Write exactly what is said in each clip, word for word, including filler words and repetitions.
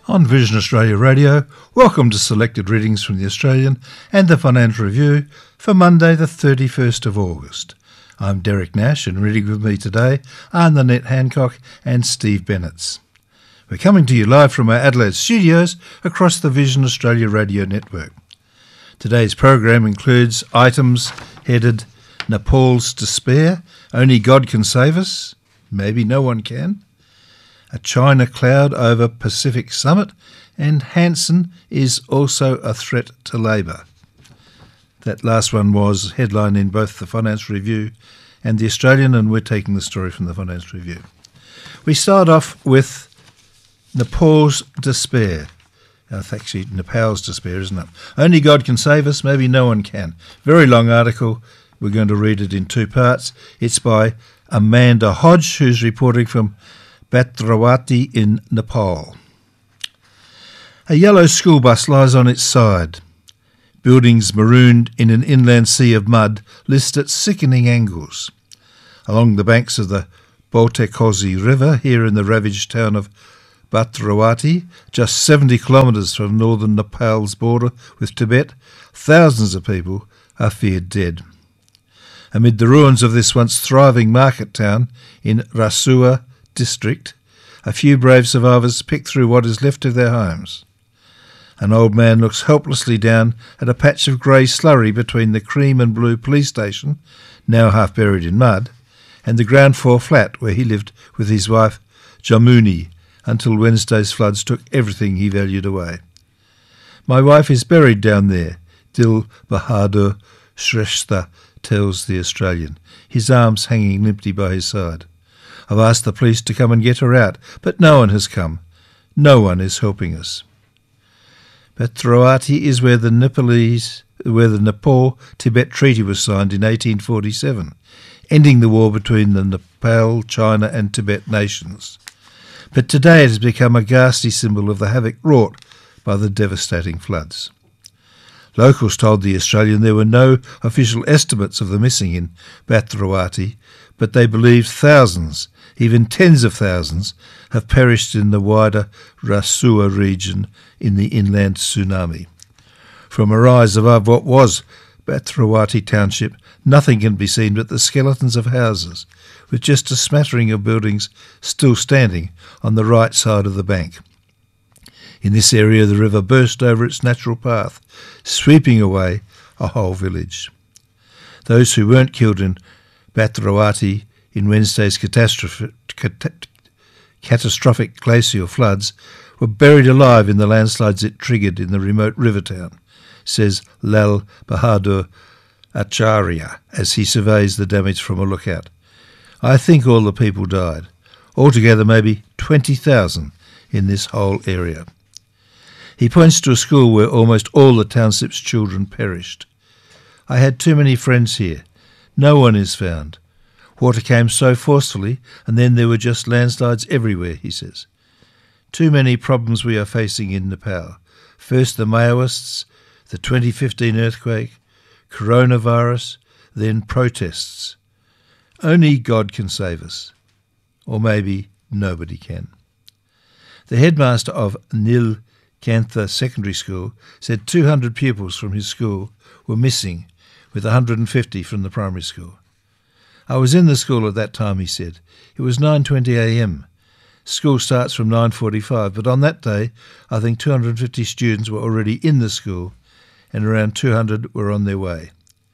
On Vision Australia Radio, welcome to selected readings from the Australian and the Financial Review for Monday the thirty-first of August. I'm Derek Nash, and reading with me today are Nanette Hancock and Steve Bennetts. We're coming to you live from our Adelaide studios across the Vision Australia Radio network. Today's program includes items headed Nepal's Despair, Only God Can Save Us, Maybe No One Can, a China cloud over Pacific summit, and Hanson is also a threat to Labor. That last one was headline in both the Financial Review and the Australian, and we're taking the story from the Financial Review. We start off with Nepal's Despair. Uh, it's actually Nepal's Despair, isn't it? Only God Can Save Us, Maybe No One Can. Very long article. We're going to read it in two parts. It's by Amanda Hodge, who's reporting from Bhadravati in Nepal. A yellow school bus lies on its side. Buildings marooned in an inland sea of mud list at sickening angles. Along the banks of the Boltekosi River, here in the ravaged town of Bhadravati, just seventy kilometres from northern Nepal's border with Tibet, thousands of people are feared dead. Amid the ruins of this once thriving market town in Rasua district, a few brave survivors pick through what is left of their homes. An old man looks helplessly down at a patch of grey slurry between the cream and blue police station, now half buried in mud, and the ground floor flat where he lived with his wife Jamuni until Wednesday's floods took everything he valued away. My wife is buried down there, Dil Bahadur Shrestha tells the Australian, his arms hanging limply by his side. I've asked the police to come and get her out, but no one has come. No one is helping us. Bhadravati is where the Nepalese, where the Nepal-Tibet Treaty was signed in eighteen forty-seven, ending the war between the Nepal, China and Tibet nations. But today it has become a ghastly symbol of the havoc wrought by the devastating floods. Locals told the Australian there were no official estimates of the missing in Bhadravati, but they believed thousands, even tens of thousands, have perished in the wider Rasua region in the inland tsunami. From a rise above what was Bhadravati township, nothing can be seen but the skeletons of houses, with just a smattering of buildings still standing on the right side of the bank. In this area the river burst over its natural path, sweeping away a whole village. Those who weren't killed in Bhadravati in Wednesday's catastrophic, cat- catastrophic glacial floods were buried alive in the landslides it triggered in the remote river town, says Lal Bahadur Acharya as he surveys the damage from a lookout. I think all the people died, altogether maybe twenty thousand in this whole area. He points to a school where almost all the township's children perished. I had too many friends here. No one is found. Water came so forcefully, and then there were just landslides everywhere, he says. Too many problems we are facing in Nepal. First the Maoists, the twenty fifteen earthquake, coronavirus, then protests. Only God can save us. Or maybe nobody can. The headmaster of Nil Kantha Secondary School said two hundred pupils from his school were missing, with one hundred fifty from the primary school. I was in the school at that time, he said. It was nine twenty a m. School starts from nine forty-five, but on that day I think two hundred fifty students were already in the school and around two hundred were on their way.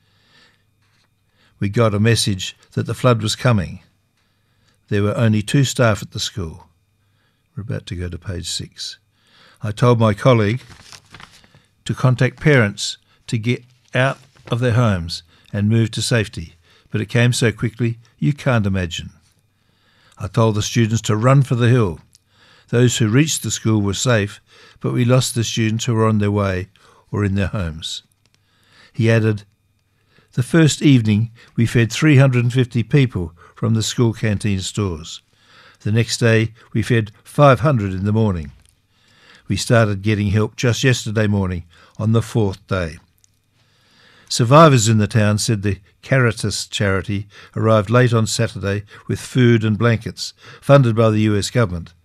We got a message that the flood was coming. There were only two staff at the school. We're about to go to page six. I told my colleague to contact parents to get out of their homes and move to safety, but it came so quickly you can't imagine. I told the students to run for the hill. Those who reached the school were safe, but we lost the students who were on their way or in their homes. He added, the first evening we fed three hundred fifty people from the school canteen stores. The next day we fed five hundred in the morning. We started getting help just yesterday morning on the fourth day. Survivors in the town said the Caritas charity arrived late on Saturday with food and blankets, funded by the U S government.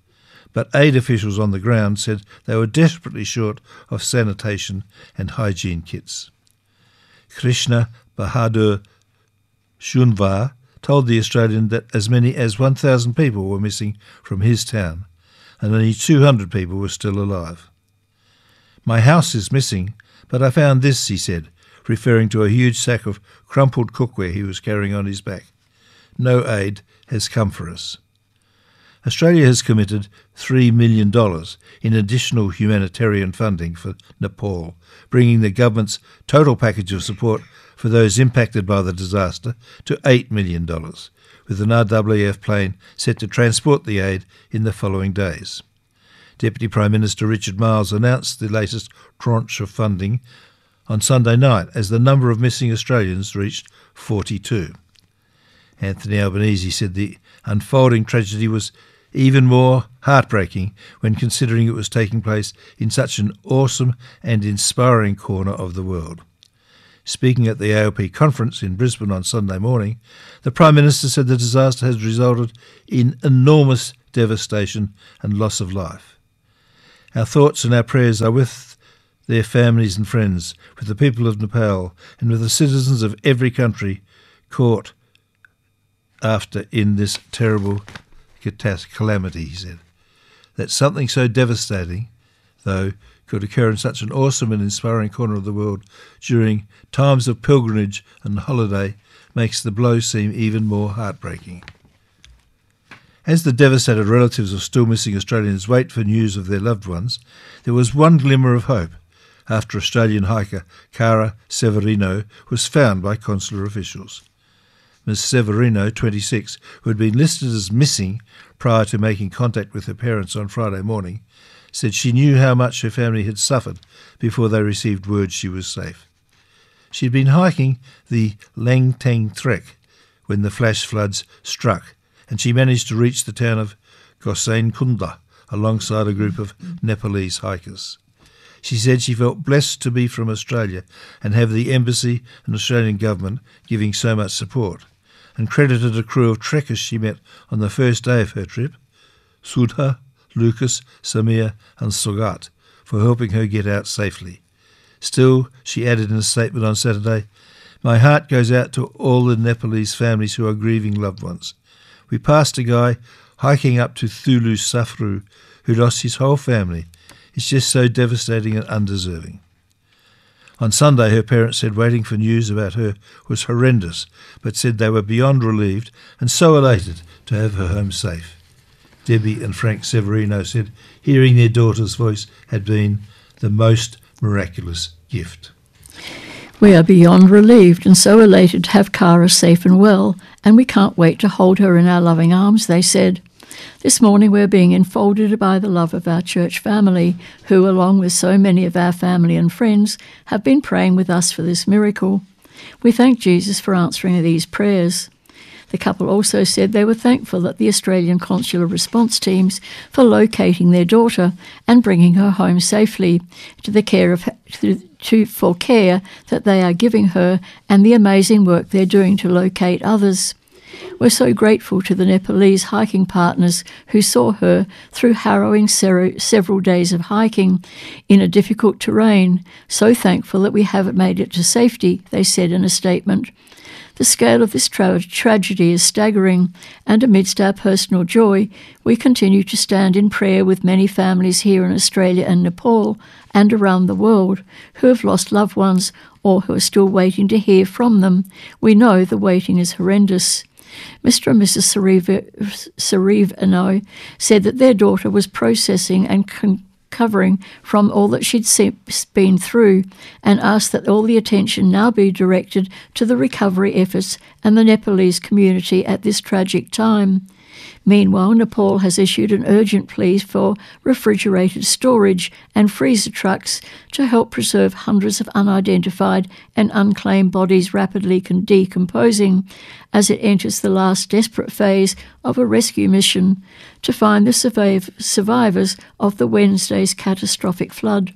but aid officials on the ground said they were desperately short of sanitation and hygiene kits. Krishna Bahadur Shunvar told The Australian that as many as one thousand people were missing from his town, and only two hundred people were still alive. "My house is missing, but I found this," he said, referring to a huge sack of crumpled cookware he was carrying on his back. "No aid has come for us." Australia has committed three million dollars in additional humanitarian funding for Nepal, bringing the government's total package of support for those impacted by the disaster to eight million dollars, with an R W F plane set to transport the aid in the following days. Deputy Prime Minister Richard Marles announced the latest tranche of funding on Sunday night as the number of missing Australians reached forty-two. Anthony Albanese said the unfolding tragedy was even more heartbreaking when considering it was taking place in such an awesome and inspiring corner of the world. Speaking at the A L P conference in Brisbane on Sunday morning, the Prime Minister said the disaster has resulted in enormous devastation and loss of life. "Our thoughts and our prayers are with their families and friends, with the people of Nepal and with the citizens of every country caught after in this terrible calamity," he said. That something so devastating, though, could occur in such an awesome and inspiring corner of the world during times of pilgrimage and holiday makes the blow seem even more heartbreaking. As the devastated relatives of still missing Australians wait for news of their loved ones, there was one glimmer of hope after Australian hiker Cara Severino was found by consular officials. Miss Severino, twenty-six, who had been listed as missing prior to making contact with her parents on Friday morning, said she knew how much her family had suffered before they received word she was safe. She had been hiking the Langtang Trek when the flash floods struck, and she managed to reach the town of Gosain Kunda alongside a group of Nepalese hikers. She said she felt blessed to be from Australia and have the embassy and Australian government giving so much support, and credited a crew of trekkers she met on the first day of her trip, Sudha, Lucas, Samir and Sogat, for helping her get out safely. Still, she added in a statement on Saturday, "My heart goes out to all the Nepalese families who are grieving loved ones. We passed a guy hiking up to Thulu Safru who lost his whole family. It's just so devastating and undeserving." On Sunday, her parents said waiting for news about her was horrendous, but said they were beyond relieved and so elated to have her home safe. Debbie and Frank Severino said hearing their daughter's voice had been the most miraculous gift. "We are beyond relieved and so elated to have Cara safe and well, and we can't wait to hold her in our loving arms," they said. "This morning we're being enfolded by the love of our church family, who, along with so many of our family and friends, have been praying with us for this miracle. We thank Jesus for answering these prayers." The couple also said they were thankful that the Australian consular response teams for locating their daughter and bringing her home safely to the care of to, to, for care that they are giving her and the amazing work they're doing to locate others. "We're so grateful to the Nepalese hiking partners who saw her through harrowing ser- several days of hiking in a difficult terrain. So thankful that we haven't made it to safety," they said in a statement. "The scale of this tra- tragedy is staggering, and amidst our personal joy, we continue to stand in prayer with many families here in Australia and Nepal and around the world who have lost loved ones or who are still waiting to hear from them. We know the waiting is horrendous." Mister and Missus Serivano said that their daughter was processing and con- recovering from all that she'd been through, and asked that all the attention now be directed to the recovery efforts and the Nepalese community at this tragic time. Meanwhile, Nepal has issued an urgent plea for refrigerated storage and freezer trucks to help preserve hundreds of unidentified and unclaimed bodies rapidly decomposing as it enters the last desperate phase of a rescue mission to find the surviv- survivors of the Wednesday's catastrophic flood.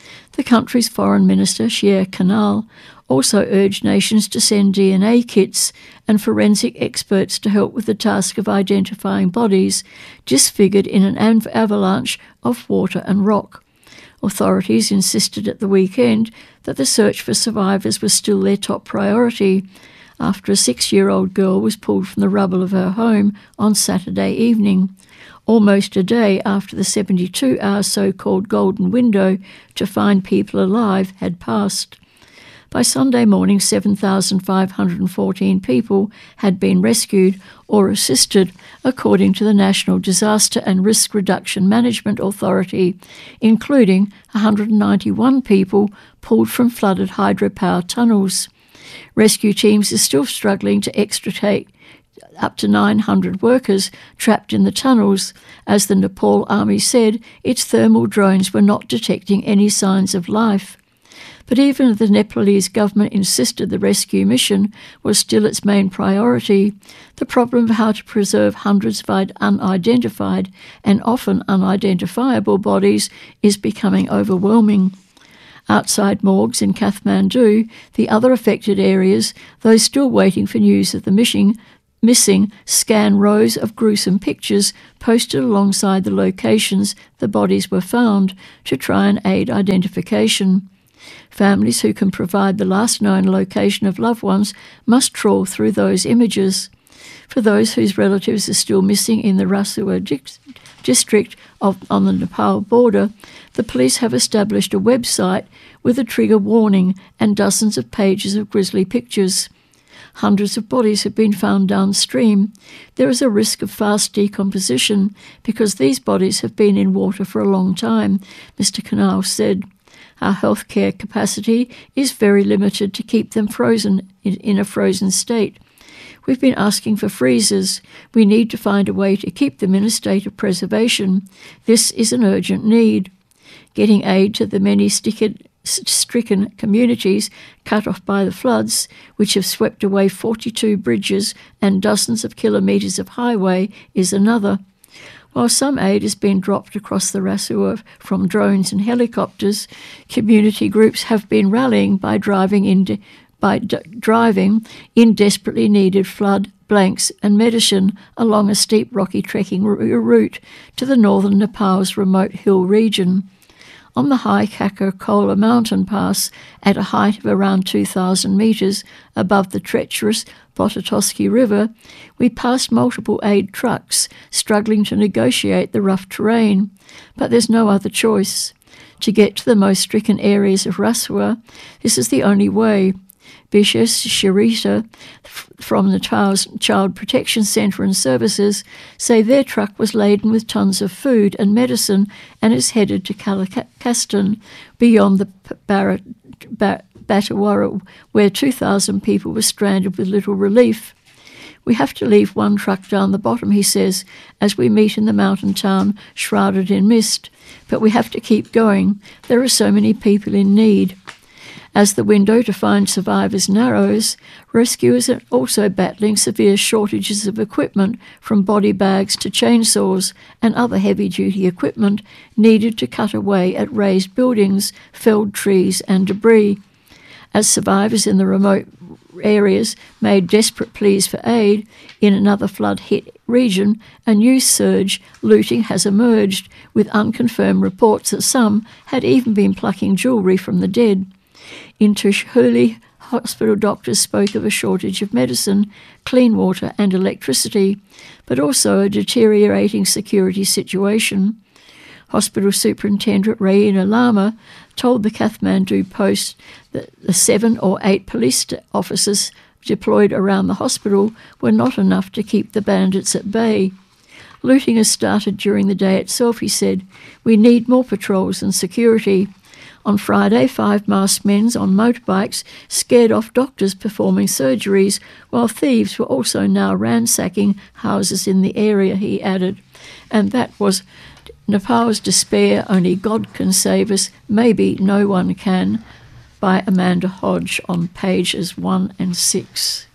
The country's foreign minister, Sher Kanal, also urged nations to send D N A kits and forensic experts to help with the task of identifying bodies disfigured in an av- avalanche of water and rock. Authorities insisted at the weekend that the search for survivors was still their top priority after a six-year-old girl was pulled from the rubble of her home on Saturday evening, almost a day after the seventy-two hour so-called golden window to find people alive had passed. By Sunday morning, seven thousand five hundred fourteen people had been rescued or assisted, according to the National Disaster and Risk Reduction Management Authority, including one hundred ninety-one people pulled from flooded hydropower tunnels. Rescue teams are still struggling to extricate up to nine hundred workers trapped in the tunnels, as the Nepal Army said its thermal drones were not detecting any signs of life. But even if the Nepalese government insisted the rescue mission was still its main priority, the problem of how to preserve hundreds of unidentified and often unidentifiable bodies is becoming overwhelming. Outside morgues in Kathmandu, the other affected areas, those still waiting for news of the missing, missing scan rows of gruesome pictures posted alongside the locations the bodies were found to try and aid identification. Families who can provide the last known location of loved ones must trawl through those images. For those whose relatives are still missing in the Rasua di- district of, on the Nepal border, the police have established a website with a trigger warning and dozens of pages of grisly pictures. Hundreds of bodies have been found downstream. There is a risk of fast decomposition because these bodies have been in water for a long time, Mister Kanal said. Our healthcare capacity is very limited to keep them frozen in, in a frozen state. We've been asking for freezers. We need to find a way to keep them in a state of preservation. This is an urgent need. Getting aid to the many stricken, stricken communities cut off by the floods, which have swept away forty-two bridges and dozens of kilometres of highway, is another. While some aid has been dropped across the Rasua from drones and helicopters, community groups have been rallying by driving in, de- by d- driving in desperately needed flood, blanks and medicine along a steep rocky trekking r- route to the northern Nepal's remote hill region. On the high Kakakola mountain pass, at a height of around two thousand metres above the treacherous Potatoski River, we passed multiple aid trucks struggling to negotiate the rough terrain. But there's no other choice. To get to the most stricken areas of Rasua, this is the only way. Bishes Sharita from the Child Protection Centre and Services say their truck was laden with tons of food and medicine and is headed to Kalakastan beyond the Bar- Bar- Batawara, where two thousand people were stranded with little relief. We have to leave one truck down the bottom, he says, as we meet in the mountain town shrouded in mist. But we have to keep going. There are so many people in need. As the window to find survivors narrows, rescuers are also battling severe shortages of equipment, from body bags to chainsaws and other heavy-duty equipment needed to cut away at raised buildings, felled trees and debris. As survivors in the remote areas made desperate pleas for aid in another flood-hit region, a new surge looting has emerged, with unconfirmed reports that some had even been plucking jewellery from the dead. In Tushhuli, hospital doctors spoke of a shortage of medicine, clean water and electricity, but also a deteriorating security situation. Hospital Superintendent Raina Lama told the Kathmandu Post that the seven or eight police officers deployed around the hospital were not enough to keep the bandits at bay. Looting has started during the day itself, he said. We need more patrols and security. On Friday, five masked men on motorbikes scared off doctors performing surgeries, while thieves were also now ransacking houses in the area, he added. And that was Nepal's Despair, Only God Can Save Us, Maybe No One Can, by Amanda Hodge on pages one and six.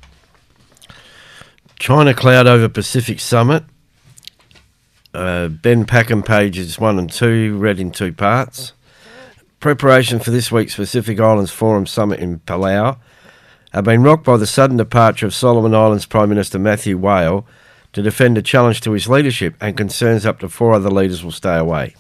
China cloud over Pacific summit. Uh, Ben Packham pages one and two, read in two parts. preparation for this week's Pacific Islands Forum Summit in Palau have been rocked by the sudden departure of Solomon Islands Prime Minister Matthew Whale to defend a challenge to his leadership, and concerns up to four other leaders will stay away.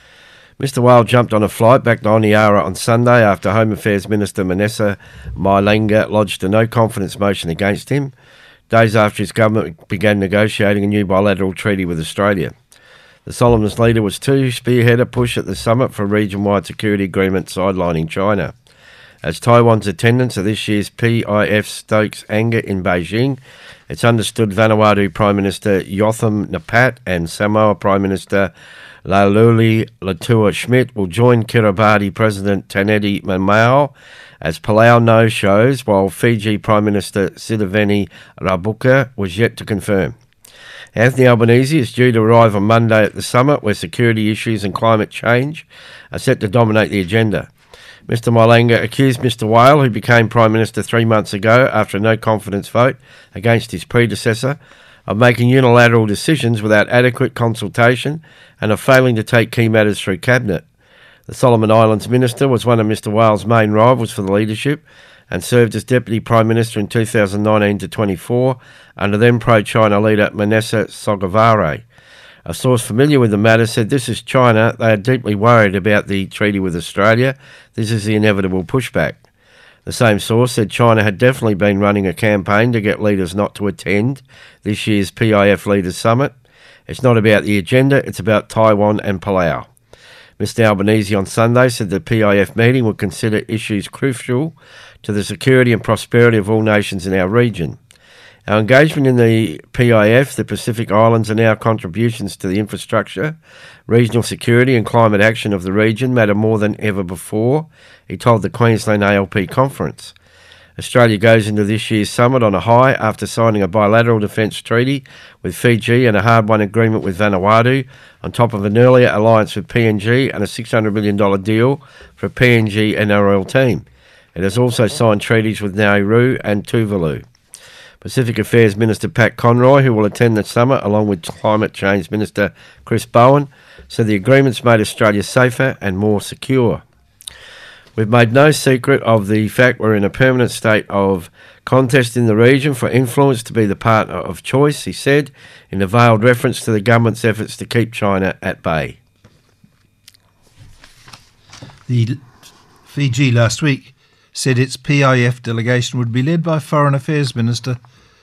Mister Whale jumped on a flight back to Honiara on Sunday after Home Affairs Minister Manasseh Mailenga lodged a no-confidence motion against him, days after his government began negotiating a new bilateral treaty with Australia. The Solomons leader was to spearhead a push at the summit for a region-wide security agreement sidelining China. As Taiwan's attendance at this year's P I F stokes anger in Beijing, it's understood Vanuatu Prime Minister Yotham Napat and Samoa Prime Minister Laululi Latua Schmidt will join Kiribati President Tanedi Mamao as Palau no-shows, while Fiji Prime Minister Sitiveni Rabuka was yet to confirm. Anthony Albanese is due to arrive on Monday at the summit, where security issues and climate change are set to dominate the agenda. Mister Mailenga accused Mister Whale, who became Prime Minister three months ago after a no-confidence vote against his predecessor, of making unilateral decisions without adequate consultation and of failing to take key matters through Cabinet. The Solomon Islands Minister was one of Mister Whale's main rivals for the leadership and served as Deputy Prime Minister in two thousand nineteen to twenty-four under then pro-China leader Manasseh Sogavare. A source familiar with the matter said, "This is China. They are deeply worried about the treaty with Australia. This is the inevitable pushback." The same source said China had definitely been running a campaign to get leaders not to attend this year's P I F Leaders Summit. It's not about the agenda, it's about Taiwan and Palau. Mister Albanese on Sunday said the P I F meeting would consider issues crucial to the security and prosperity of all nations in our region. Our engagement in the P I F, the Pacific Islands, and our contributions to the infrastructure, regional security and climate action of the region matter more than ever before, he told the Queensland A L P conference. Australia goes into this year's summit on a high after signing a bilateral defence treaty with Fiji and a hard-won agreement with Vanuatu, on top of an earlier alliance with P N G and a six hundred million dollars deal for a P N G N R L team. It has also signed treaties with Nauru and Tuvalu. Pacific Affairs Minister Pat Conroy, who will attend the summit along with Climate Change Minister Chris Bowen, said the agreements made Australia safer and more secure. We've made no secret of the fact we're in a permanent state of contest in the region for influence to be the partner of choice, he said, in a veiled reference to the government's efforts to keep China at bay. The Fiji last week said its P I F delegation would be led by Foreign Affairs Minister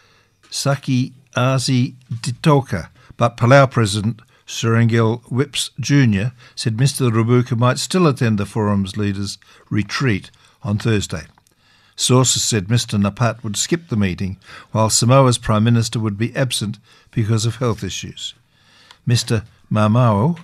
Saki Azi Titoka, but Palau President Serengil Whips Junior said Mister Rabuka might still attend the forum's leaders' retreat on Thursday. Sources said Mister Napat would skip the meeting, while Samoa's Prime Minister would be absent because of health issues. Mister Mamao,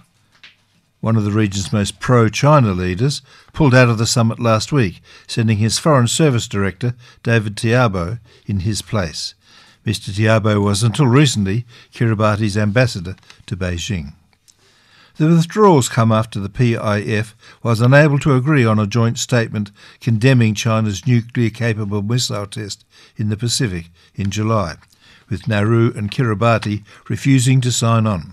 one of the region's most pro-China leaders, pulled out of the summit last week, sending his Foreign Service Director, David Tiabo, in his place. Mister Tiabo was until recently Kiribati's ambassador to Beijing. The withdrawals come after the P I F was unable to agree on a joint statement condemning China's nuclear-capable missile test in the Pacific in July, with Nauru and Kiribati refusing to sign on.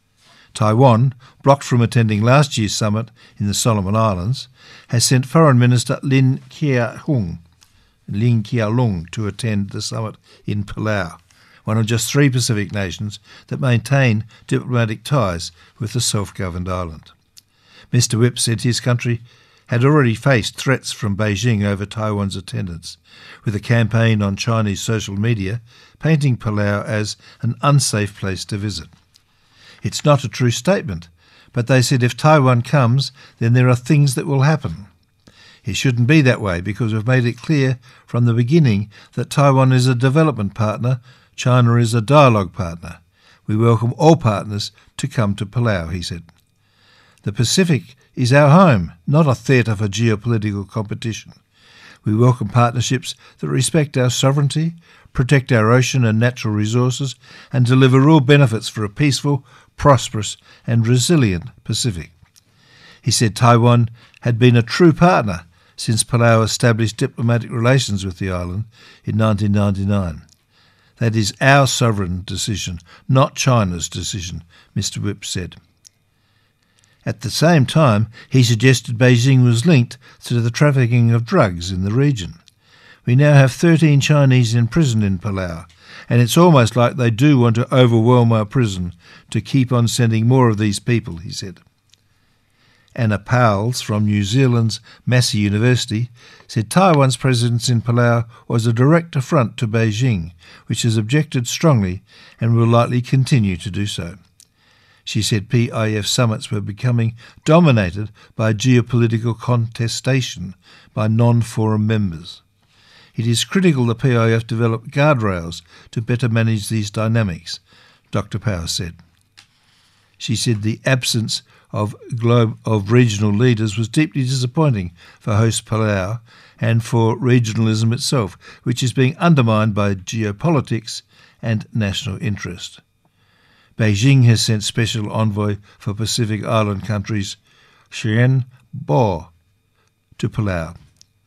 Taiwan, blocked from attending last year's summit in the Solomon Islands, has sent Foreign Minister Lin Kia-hung, Lin Kia-lung to attend the summit in Palau, one of just three Pacific nations that maintain diplomatic ties with the self-governed island. Mister Whip said his country had already faced threats from Beijing over Taiwan's attendance, with a campaign on Chinese social media painting Palau as an unsafe place to visit. It's not a true statement, but they said if Taiwan comes, then there are things that will happen. It shouldn't be that way because we've made it clear from the beginning that Taiwan is a development partner, China is a dialogue partner. We welcome all partners to come to Palau, he said. The Pacific is our home, not a theatre for geopolitical competition. We welcome partnerships that respect our sovereignty, protect our ocean and natural resources, and deliver real benefits for a peaceful, prosperous and resilient Pacific. He said Taiwan had been a true partner since Palau established diplomatic relations with the island in nineteen ninety-nine. That is our sovereign decision, not China's decision, Mister Whip said. At the same time, he suggested Beijing was linked to the trafficking of drugs in the region. We now have thirteen Chinese in prison in Palau, and it's almost like they do want to overwhelm our prison to keep on sending more of these people, he said. Anna Powles from New Zealand's Massey University said Taiwan's presence in Palau was a direct affront to Beijing, which has objected strongly and will likely continue to do so. She said P I F summits were becoming dominated by geopolitical contestation by non-forum members. It is critical the P I F develop guardrails to better manage these dynamics, Doctor Powers said. She said the absence of globe of regional leaders was deeply disappointing for host Palau and for regionalism itself, which is being undermined by geopolitics and national interest. Beijing has sent special envoy for Pacific Island countries Xian Bo to Palau.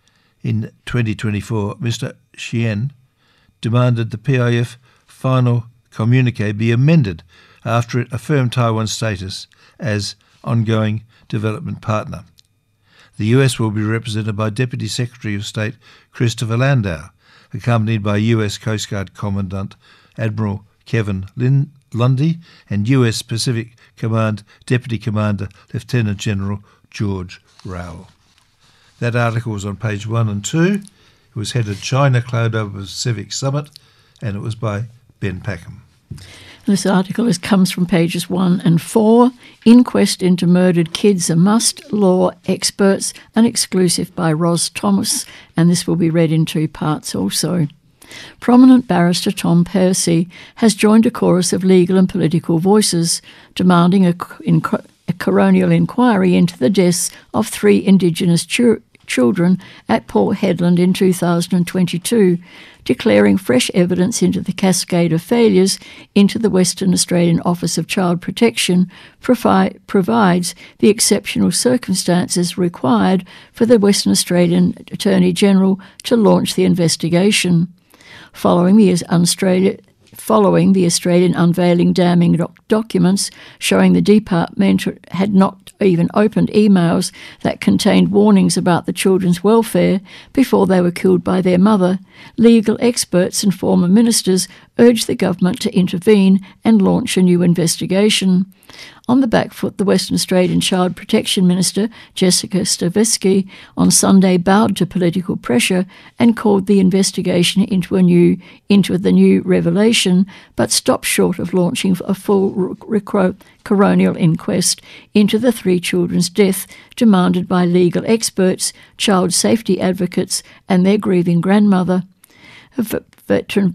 In twenty twenty-four, Mister Xian demanded the P I F final communique be amended after it affirmed Taiwan's status as ongoing development partner. The U S will be represented by Deputy Secretary of State Christopher Landau, accompanied by U S Coast Guard Commandant Admiral Kevin Lin- Lundy and U S Pacific Command Deputy Commander Lieutenant General George Rowell. That article was on page one and two. It was headed China Cloud Over Pacific Summit, and it was by Ben Packham. This article is, comes from pages one and four. Inquest into Murdered Kids a Must, Law Experts, and exclusive by Ros Thomas, and this will be read in two parts also. Prominent barrister Tom Percy has joined a chorus of legal and political voices demanding a, in, a coronial inquiry into the deaths of three Indigenous children children at Port Hedland in two thousand twenty-two, declaring fresh evidence into the cascade of failures into the Western Australian Office of Child Protection provi- provides the exceptional circumstances required for the Western Australian Attorney-General to launch the investigation. Following the Australia Following the Australian unveiling damning doc- documents showing the department had not even opened emails that contained warnings about the children's welfare before they were killed by their mother, legal experts and former ministers urged the government to intervene and launch a new investigation. On the back foot, the Western Australian Child Protection Minister, Jessica Stavisky, on Sunday bowed to political pressure and called the investigation into a new into the new revelation, but stopped short of launching a full recro- coronial inquest into the three children's death demanded by legal experts, child safety advocates and their grieving grandmother. A veteran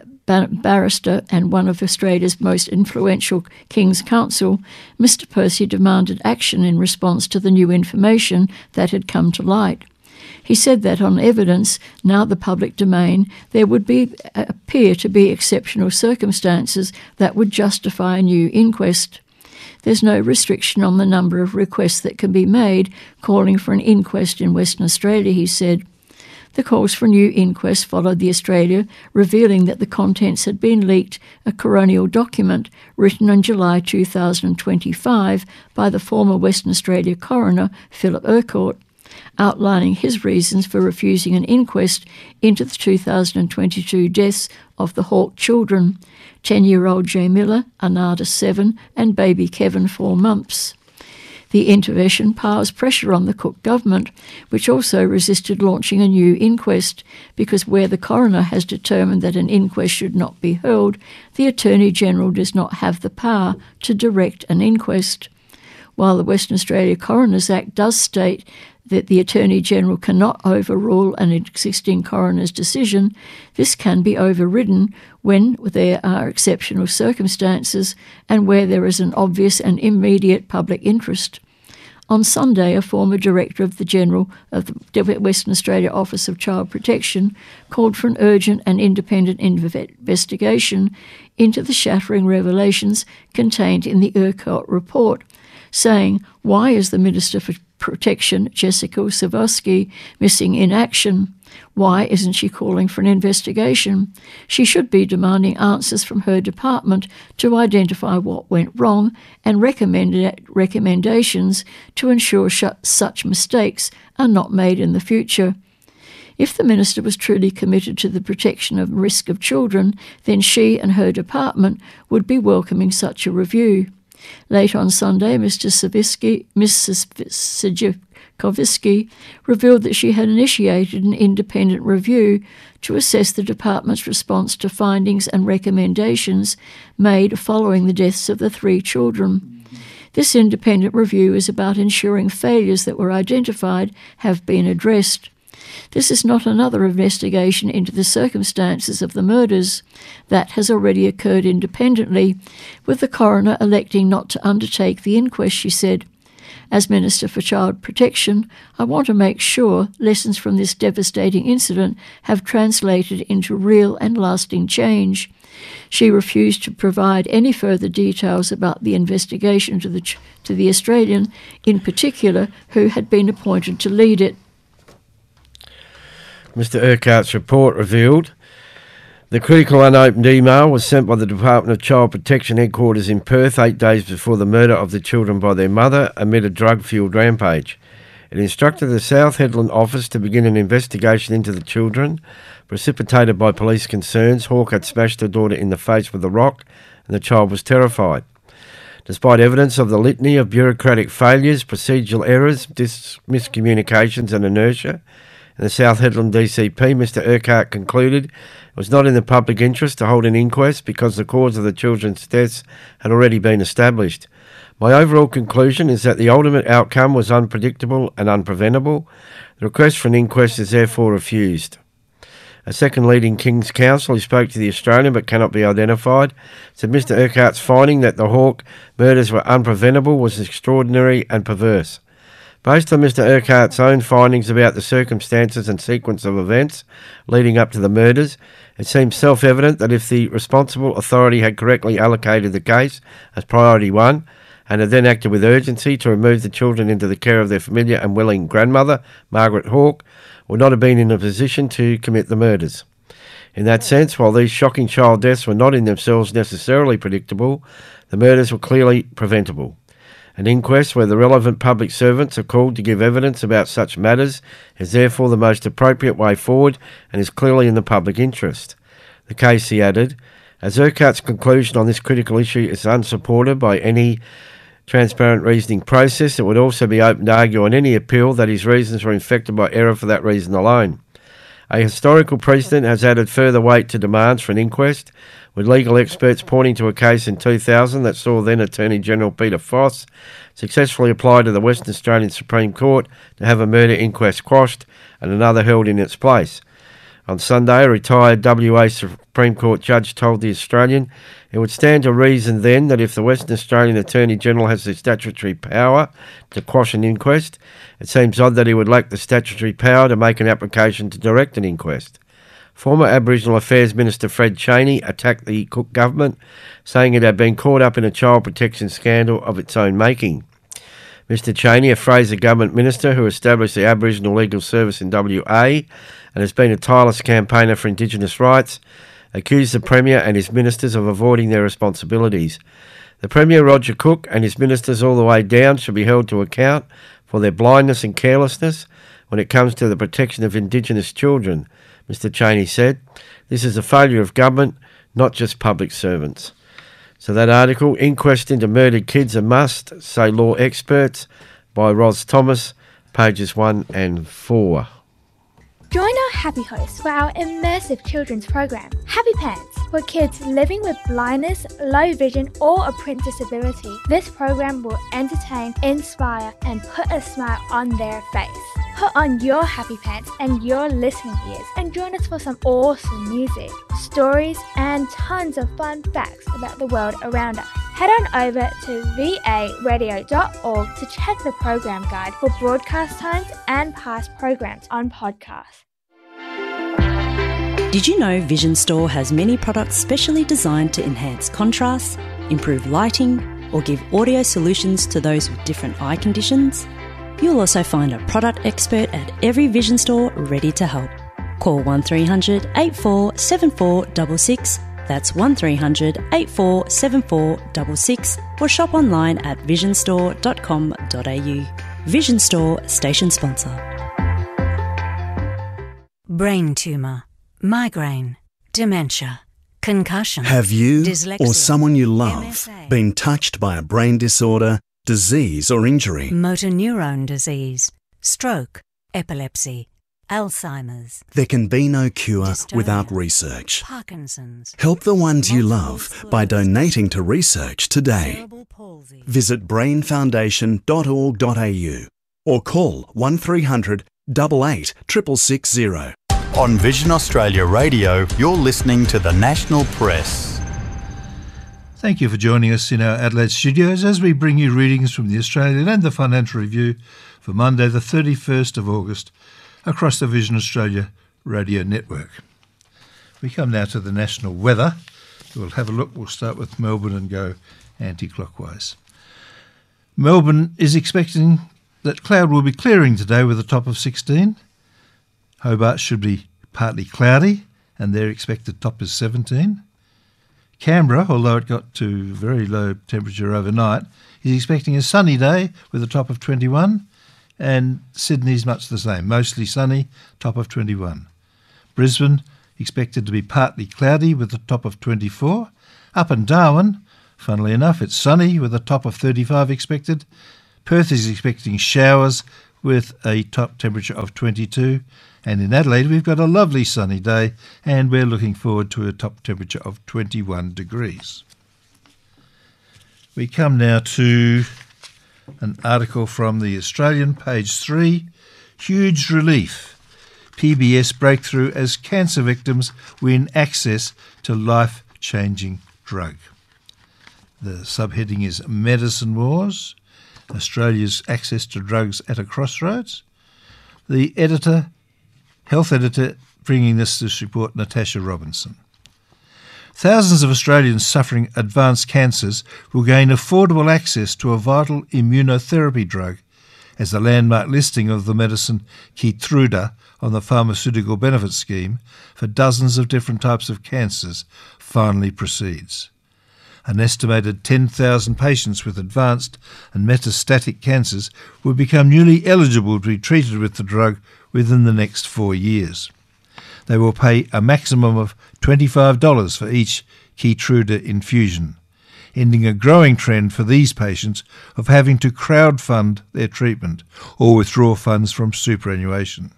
barrister and one of Australia's most influential King's Counsel, Mister Percy demanded action in response to the new information that had come to light. He said that on evidence, now the public domain, there would be appear to be exceptional circumstances that would justify a new inquest. There's no restriction on the number of requests that can be made calling for an inquest in Western Australia, he said. The calls for a new inquest followed the Australia revealing that the contents had been leaked a coronial document written in July two thousand twenty-five by the former Western Australia coroner Philip Urquhart, outlining his reasons for refusing an inquest into the two thousand twenty-two deaths of the Hawke children, ten-year-old Jay Miller, Anada seven, and baby Kevin four months. The intervention piles pressure on the Cook government, which also resisted launching a new inquest, because where the coroner has determined that an inquest should not be held, the Attorney-General does not have the power to direct an inquest. While the Western Australia Coroners Act does state that the Attorney-General cannot overrule an existing coroner's decision, this can be overridden when there are exceptional circumstances and where there is an obvious and immediate public interest. On Sunday, a former director of the General of the Western Australia Office of Child Protection called for an urgent and independent investigation into the shattering revelations contained in the Urquhart report, saying, "Why is the Minister for Protection, Jessica Stavisky, missing in action? Why isn't she calling for an investigation? She should be demanding answers from her department to identify what went wrong and recommend recommendations to ensure sh- such mistakes are not made in the future. If the Minister was truly committed to the protection of risk of children, then she and her department would be welcoming such a review. Late on Sunday, Mister Savitsky, Missus Sejkovsky revealed that she had initiated an independent review to assess the department's response to findings and recommendations made following the deaths of the three children. This independent review is about ensuring failures that were identified have been addressed. This is not another investigation into the circumstances of the murders. That has already occurred independently, with the coroner electing not to undertake the inquest, she said. As Minister for Child Protection, I want to make sure lessons from this devastating incident have translated into real and lasting change. She refused to provide any further details about the investigation to the, to the Australian, in particular, who had been appointed to lead it. Mister Urquhart's report revealed the critical unopened email was sent by the Department of Child Protection headquarters in Perth eight days before the murder of the children by their mother amid a drug-fuelled rampage. It instructed the South Hedland office to begin an investigation into the children. Precipitated by police concerns, Hawke had smashed her daughter in the face with a rock and the child was terrified. Despite evidence of the litany of bureaucratic failures, procedural errors, dis- miscommunications and inertia, and the South Hedland D C P, Mister Urquhart, concluded it was not in the public interest to hold an inquest because the cause of the children's deaths had already been established. My overall conclusion is that the ultimate outcome was unpredictable and unpreventable. The request for an inquest is therefore refused. A second leading King's Counsel who spoke to the Australian but cannot be identified said Mister Urquhart's finding that the Hawke murders were unpreventable was extraordinary and perverse. Based on Mister Urquhart's own findings about the circumstances and sequence of events leading up to the murders, it seems self-evident that if the responsible authority had correctly allocated the case as priority one and had then acted with urgency to remove the children into the care of their familiar and willing grandmother, Margaret Hawke, would not have been in a position to commit the murders. In that sense, while these shocking child deaths were not in themselves necessarily predictable, the murders were clearly preventable. An inquest where the relevant public servants are called to give evidence about such matters is therefore the most appropriate way forward and is clearly in the public interest. The case, he added, as Urquhart's conclusion on this critical issue is unsupported by any transparent reasoning process, it would also be open to argue on any appeal that his reasons were infected by error for that reason alone. A historical precedent has added further weight to demands for an inquest, with legal experts pointing to a case in two thousand that saw then Attorney General Peter Foss successfully apply to the Western Australian Supreme Court to have a murder inquest quashed and another held in its place. On Sunday, a retired W A Supreme Court judge told the Australian it would stand to reason then that if the Western Australian Attorney General has the statutory power to quash an inquest, it seems odd that he would lack the statutory power to make an application to direct an inquest. Former Aboriginal Affairs Minister Fred Chaney attacked the Cook government, saying it had been caught up in a child protection scandal of its own making. Mister Chaney, a Fraser government minister who established the Aboriginal Legal Service in W A and has been a tireless campaigner for Indigenous rights, accused the Premier and his ministers of avoiding their responsibilities. The Premier, Roger Cook, and his ministers all the way down should be held to account for their blindness and carelessness when it comes to the protection of Indigenous children, Mister Chaney said. This is a failure of government, not just public servants. So that article, Inquest into Murdered Kids a Must, say law experts, by Ros Thomas, pages one and four. Join our Happy Hosts for our immersive children's program, Happy Pants, for kids living with blindness, low vision or a print disability. This program will entertain, inspire and put a smile on their face. Put on your happy pants and your listening ears and join us for some awesome music, stories and tons of fun facts about the world around us. Head on over to v a radio dot org to check the program guide for broadcast times and past programs on podcast. Did you know Vision Store has many products specially designed to enhance contrast, improve lighting, or give audio solutions to those with different eye conditions? You'll also find a product expert at every Vision Store ready to help. Call one three hundred, eight four seven four six six. That's one three hundred, eight four seven four six six, or shop online at vision store dot com dot a u. Vision Store, station sponsor. Brain tumour, migraine, dementia, concussion. Have you dyslexia, or someone you love M S A, been touched by a brain disorder, disease or injury? motor neurone disease, stroke, epilepsy, Alzheimer's, There can be no cure Dystonia, without research. Parkinson's, Help the ones you multiple love by sclerosis, donating to research today. cerebral palsy. Visit brain foundation dot org dot a u or call one three hundred, eight eight, six six six zero. On Vision Australia Radio, you're listening to the National Press. Thank you for joining us in our Adelaide studios as we bring you readings from the Australian and the Financial Review for Monday the thirty-first of August across the Vision Australia radio network. We come now to the national weather. We'll have a look. We'll start with Melbourne and go anti-clockwise. Melbourne is expecting that cloud will be clearing today with a top of sixteen. Hobart should be partly cloudy and their expected top is seventeen. Canberra, although it got to very low temperature overnight, is expecting a sunny day with a top of twenty-one, and Sydney's much the same, mostly sunny, top of twenty-one. Brisbane expected to be partly cloudy with a top of twenty-four. Up in Darwin, funnily enough, it's sunny with a top of thirty-five expected. Perth is expecting showers with a top temperature of twenty-two. And in Adelaide, we've got a lovely sunny day, and we're looking forward to a top temperature of twenty-one degrees. We come now to an article from The Australian, page three, Huge Relief. P B S breakthrough as cancer victims win access to life-changing drug. The subheading is Medicine Wars, Australia's access to drugs at a crossroads. The editor, health editor, bringing this this report, Natasha Robinson. Thousands of Australians suffering advanced cancers will gain affordable access to a vital immunotherapy drug as the landmark listing of the medicine Keytruda on the Pharmaceutical Benefits Scheme for dozens of different types of cancers finally proceeds. An estimated ten thousand patients with advanced and metastatic cancers will become newly eligible to be treated with the drug within the next four years. They will pay a maximum of twenty-five dollars for each Keytruda infusion, ending a growing trend for these patients of having to crowdfund their treatment or withdraw funds from superannuation.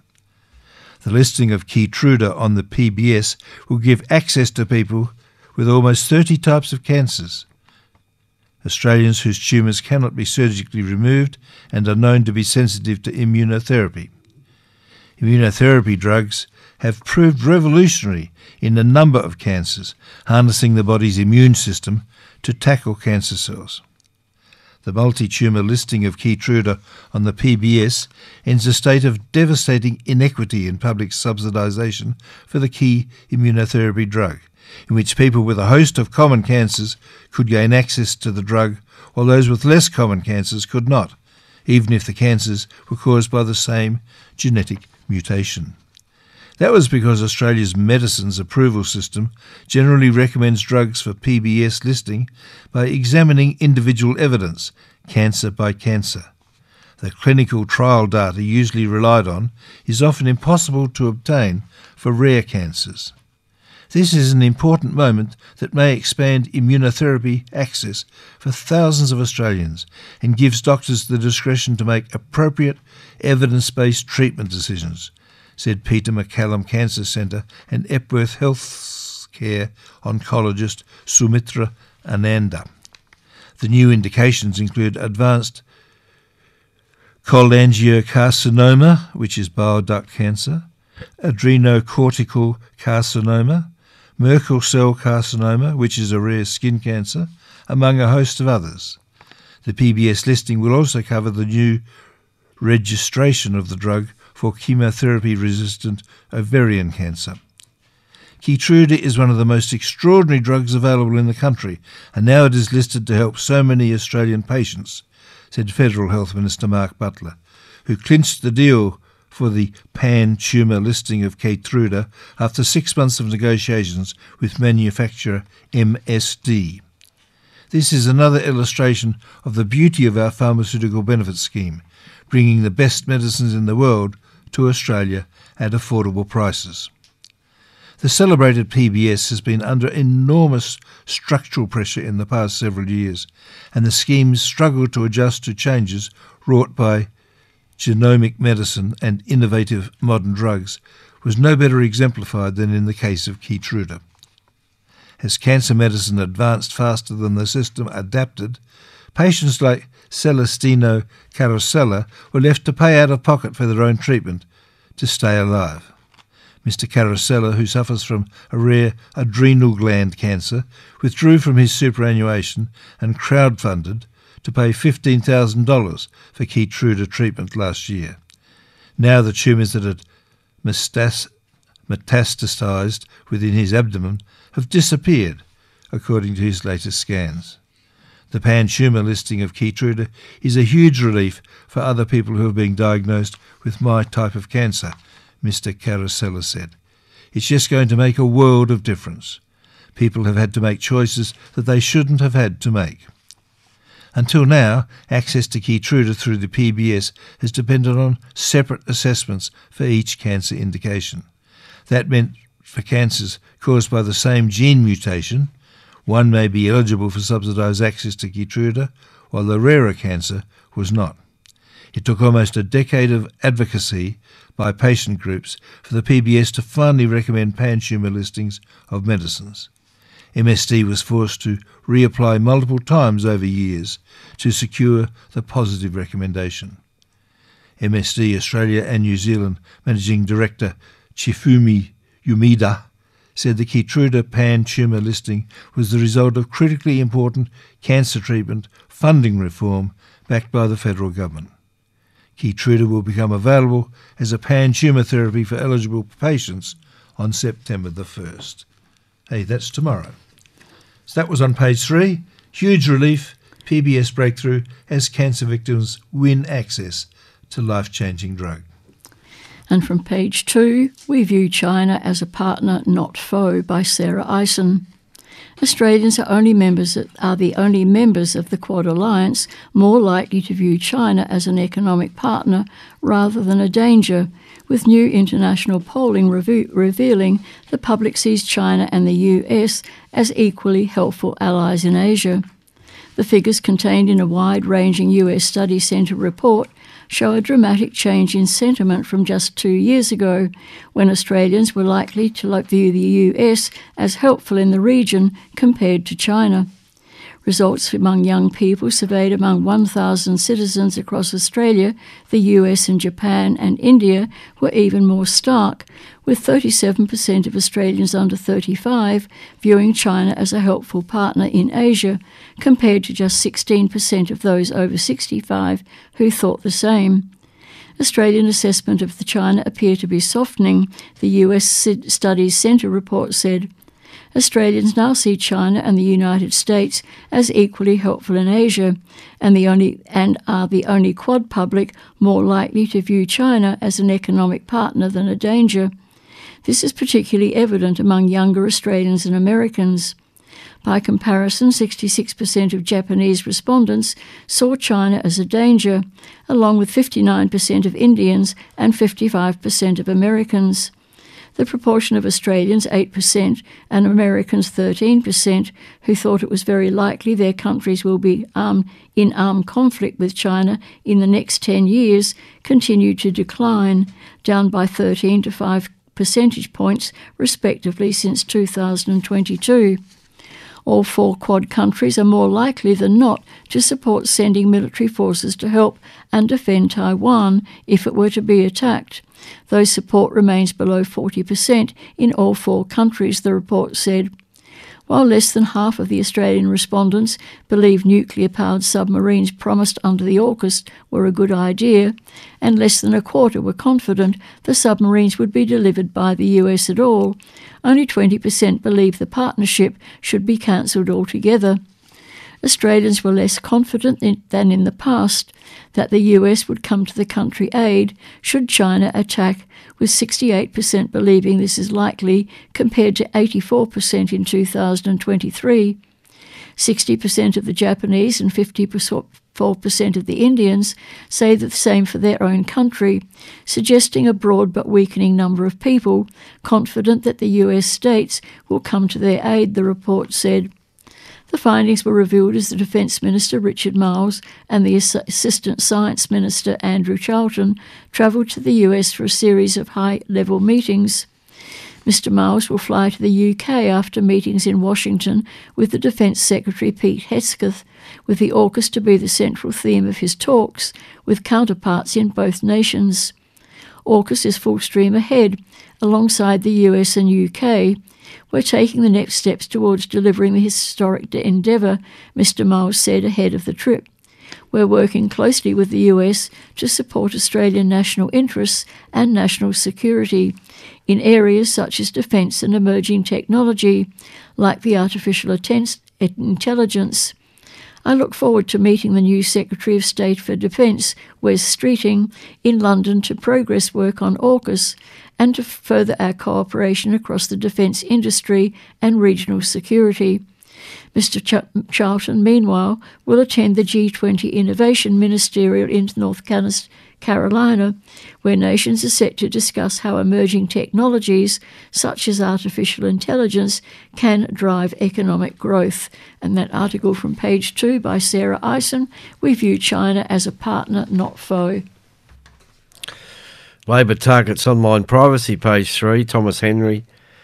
The listing of Keytruda on the P B S will give access to people with almost thirty types of cancers. Australians whose tumours cannot be surgically removed and are known to be sensitive to immunotherapy. Immunotherapy drugs have proved revolutionary in a number of cancers, harnessing the body's immune system to tackle cancer cells. The multi-tumour listing of Keytruda on the P B S ends a state of devastating inequity in public subsidisation for the key immunotherapy drug, in which people with a host of common cancers could gain access to the drug, while those with less common cancers could not, even if the cancers were caused by the same genetic mutation. That was because Australia's medicines approval system generally recommends drugs for P B S listing by examining individual evidence, cancer by cancer. The clinical trial data usually relied on is often impossible to obtain for rare cancers. This is an important moment that may expand immunotherapy access for thousands of Australians and gives doctors the discretion to make appropriate, evidence-based treatment decisions, said Peter MacCallum Cancer Centre and Epworth Healthcare oncologist Sumitra Ananda. The new indications include advanced cholangiocarcinoma, which is bile duct cancer, adrenocortical carcinoma, Merkel cell carcinoma, which is a rare skin cancer, among a host of others. The P B S listing will also cover the new registration of the drug for chemotherapy-resistant ovarian cancer. Keytruda is one of the most extraordinary drugs available in the country, and now it is listed to help so many Australian patients, said Federal Health Minister Mark Butler, who clinched the deal for the pan-tumour listing of Keytruda after six months of negotiations with manufacturer M S D. This is another illustration of the beauty of our pharmaceutical benefit scheme, bringing the best medicines in the world to Australia at affordable prices. The celebrated P B S has been under enormous structural pressure in the past several years, and the scheme's struggled to adjust to changes wrought by genomic medicine and innovative modern drugs was no better exemplified than in the case of Keytruda. As cancer medicine advanced faster than the system adapted, patients like Celestino Carosella were left to pay out of pocket for their own treatment to stay alive. Mister Carosella, who suffers from a rare adrenal gland cancer, withdrew from his superannuation and crowdfunded to pay fifteen thousand dollars for Keytruda treatment last year. Now the tumours that had metastasized within his abdomen have disappeared, according to his latest scans. The pan-tumour listing of Keytruda is a huge relief for other people who are being diagnosed with my type of cancer, Mister Carosella said. It's just going to make a world of difference. People have had to make choices that they shouldn't have had to make. Until now, access to Keytruda through the P B S has depended on separate assessments for each cancer indication. That meant for cancers caused by the same gene mutation, one may be eligible for subsidised access to Keytruda, while the rarer cancer was not. It took almost a decade of advocacy by patient groups for the P B S to finally recommend pan-tumour listings of medicines. M S D was forced to reapply multiple times over years to secure the positive recommendation. M S D Australia and New Zealand Managing Director Chifumi Umeda said the Keytruda pan-tumour listing was the result of critically important cancer treatment funding reform backed by the federal government. Keytruda will become available as a pan-tumour therapy for eligible patients on September the first. Hey, that's tomorrow. So that was on page three. Huge relief, P B S breakthrough as cancer victims win access to life-changing drug. And from page two, we view China as a partner, not foe, by Sarah Eisen. Australians are only members are the only members of the Quad Alliance more likely to view China as an economic partner rather than a danger, with new international polling reve- revealing the public sees China and the U S as equally helpful allies in Asia. The figures contained in a wide-ranging U S Study Centre report show a dramatic change in sentiment from just two years ago, when Australians were likely to view the U S as helpful in the region compared to China. Results among young people surveyed among one thousand citizens across Australia, the U S and Japan and India were even more stark, with thirty-seven percent of Australians under thirty-five viewing China as a helpful partner in Asia, compared to just sixteen percent of those over sixty-five who thought the same. Australian assessment of the China appear to be softening, the U S Studies Centre report said. Australians now see China and the United States as equally helpful in Asia, and the only and are the only Quad public more likely to view China as an economic partner than a danger. This is particularly evident among younger Australians and Americans. By comparison, sixty-six percent of Japanese respondents saw China as a danger, along with fifty-nine percent of Indians and fifty-five percent of Americans. The proportion of Australians, eight percent, and Americans, thirteen percent, who thought it was very likely their countries will be um, in armed conflict with China in the next ten years, continued to decline, down by thirteen to five percentage points, respectively, since two thousand twenty-two. All four Quad countries are more likely than not to support sending military forces to help and defend Taiwan if it were to be attacked, though support remains below forty percent in all four countries, the report said. While less than half of the Australian respondents believe nuclear-powered submarines promised under the AUKUS were a good idea, and less than a quarter were confident the submarines would be delivered by the U S at all, only twenty percent believe the partnership should be cancelled altogether. Australians were less confident in, than in the past that the U S would come to the country aid should China attack, with sixty-eight percent believing this is likely compared to eighty-four percent in two thousand twenty-three. sixty percent of the Japanese and fifty-four percent of the Indians say the same for their own country, suggesting a broad but weakening number of people confident that the U S states will come to their aid, the report said. The findings were revealed as the Defence Minister Richard Marles and the Assistant Science Minister Andrew Charlton travelled to the U S for a series of high-level meetings. Mister Marles will fly to the U K after meetings in Washington with the Defence Secretary Pete Hegseth, with the AUKUS to be the central theme of his talks with counterparts in both nations. AUKUS is full steam ahead, alongside the U S and U K. We're taking the next steps towards delivering the historic endeavour, Mister Marles said ahead of the trip. We're working closely with the U S to support Australian national interests and national security in areas such as defence and emerging technology, like the artificial intelligence. I look forward to meeting the new Secretary of State for Defence, Wes Streeting, in London to progress work on AUKUS and to further our cooperation across the defence industry and regional security. Mister Ch- Charlton, meanwhile, will attend the G twenty Innovation Ministerial in North Carolina, where nations are set to discuss how emerging technologies, such as artificial intelligence, can drive economic growth. And that article from page two by Sarah Eisen, we view China as a partner, not foe. Labor targets online privacy, page three, Thomas Henry.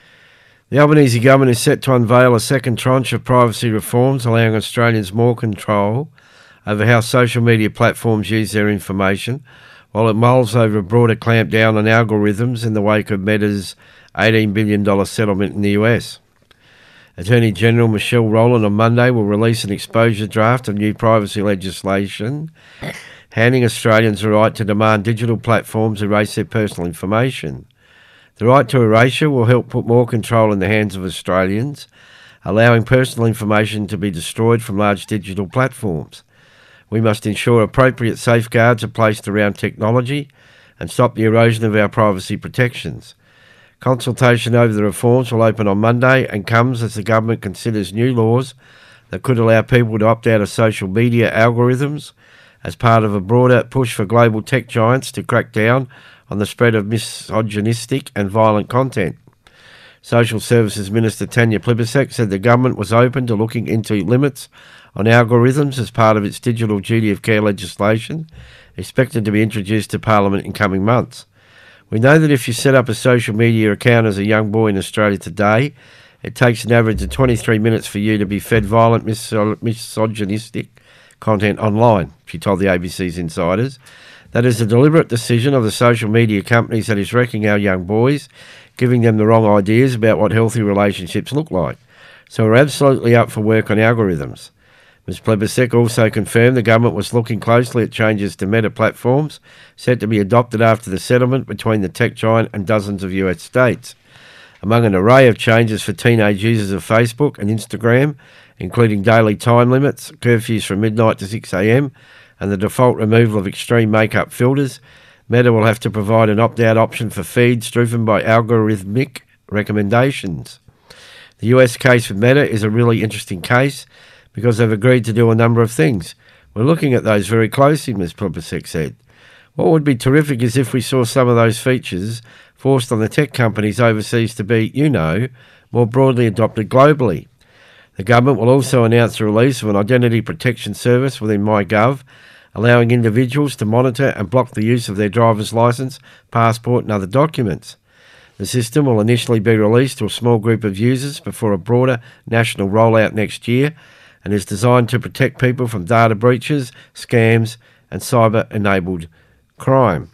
The Albanese government is set to unveil a second tranche of privacy reforms, allowing Australians more control over how social media platforms use their information, while it mulls over a broader clampdown on algorithms in the wake of Meta's eighteen billion dollars settlement in the U S. Attorney General Michelle Rowland on Monday will release an exposure draft of new privacy legislation, handing Australians the right to demand digital platforms erase their personal information. The right to erasure will help put more control in the hands of Australians, allowing personal information to be destroyed from large digital platforms. We must ensure appropriate safeguards are placed around technology and stop the erosion of our privacy protections. Consultation over the reforms will open on Monday and comes as the government considers new laws that could allow people to opt out of social media algorithms as part of a broader push for global tech giants to crack down on the spread of misogynistic and violent content. Social Services Minister Tanya Plibersek said the government was open to looking into limits on algorithms as part of its digital duty of care legislation, expected to be introduced to Parliament in coming months. We know that if you set up a social media account as a young boy in Australia today, it takes an average of twenty-three minutes for you to be fed violent, miso- misogynistic content online, she told the A B C's Insiders. That is a deliberate decision of the social media companies that is wrecking our young boys, giving them the wrong ideas about what healthy relationships look like. So we're absolutely up for work on algorithms. Miz Plibersek also confirmed the government was looking closely at changes to Meta platforms set to be adopted after the settlement between the tech giant and dozens of U S states. Among an array of changes for teenage users of Facebook and Instagram, including daily time limits, curfews from midnight to six a.m, and the default removal of extreme makeup filters, Meta will have to provide an opt-out option for feeds driven by algorithmic recommendations. The U S case with Meta is a really interesting case because they've agreed to do a number of things. We're looking at those very closely, Miz Plibersek said. What would be terrific is if we saw some of those features forced on the tech companies overseas to be, you know, more broadly adopted globally. The government will also announce the release of an identity protection service within MyGov, allowing individuals to monitor and block the use of their driver's licence, passport and other documents. The system will initially be released to a small group of users before a broader national rollout next year and is designed to protect people from data breaches, scams and cyber-enabled crime.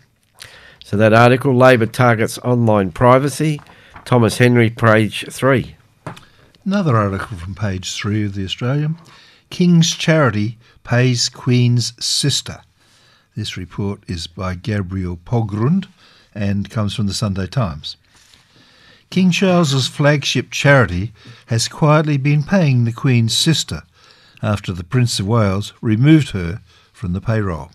So that article, Labor targets online privacy, Thomas Henry, page three. Another article from page three of The Australian. King's Charity pays Queen's sister. This report is by Gabriel Pogrund and comes from the Sunday Times. King Charles's flagship charity has quietly been paying the Queen's sister, after the Prince of Wales removed her from the payroll.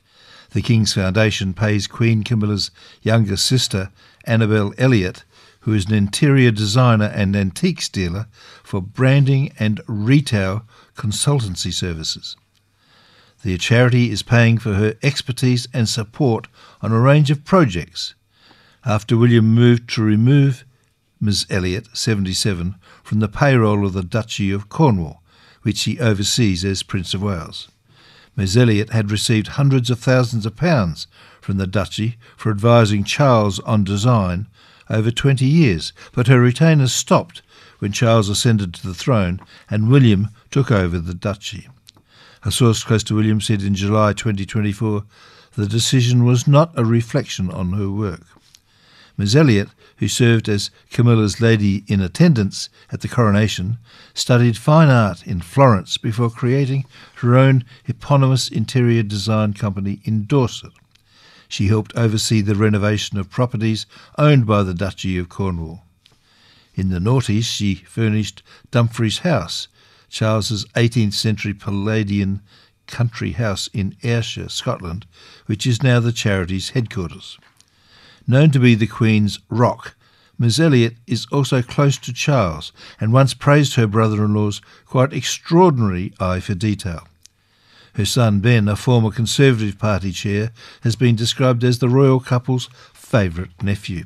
The King's Foundation pays Queen Camilla's younger sister, Annabel Elliott, who is an interior designer and antiques dealer, for branding and retail consultancy services. The charity is paying for her expertise and support on a range of projects after William moved to remove Miss Elliott, seventy-seven, from the payroll of the Duchy of Cornwall, which he oversees as Prince of Wales. Miss Elliott had received hundreds of thousands of pounds from the Duchy for advising Charles on design over twenty years, but her retainers stopped when Charles ascended to the throne and William took over the Duchy. A source close to William said in July twenty twenty-four the decision was not a reflection on her work. Miss Elliott, who served as Camilla's lady in attendance at the coronation, studied fine art in Florence before creating her own eponymous interior design company in Dorset. She helped oversee the renovation of properties owned by the Duchy of Cornwall. In the noughties, she furnished Dumfries House, Charles's eighteenth century Palladian country house in Ayrshire, Scotland, which is now the charity's headquarters. Known to be the Queen's rock, Miss Elliott is also close to Charles and once praised her brother-in-law's quite extraordinary eye for detail. Her son Ben, a former Conservative Party chair, has been described as the royal couple's favourite nephew.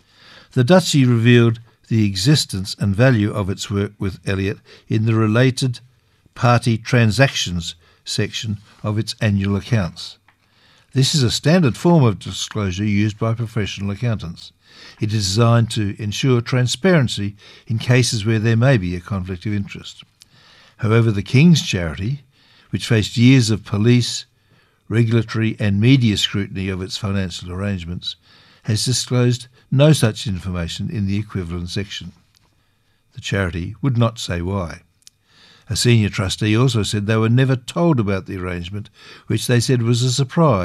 The Duchy revealed the existence and value of its work with Elliott in the related party transactions section of its annual accounts. This is a standard form of disclosure used by professional accountants. It is designed to ensure transparency in cases where there may be a conflict of interest. However, the King's Charity, which faced years of police, regulatory and media scrutiny of its financial arrangements, has disclosed no such information in the equivalent section. The charity would not say why. A senior trustee also said they were never told about the arrangement, which they said was a surprise.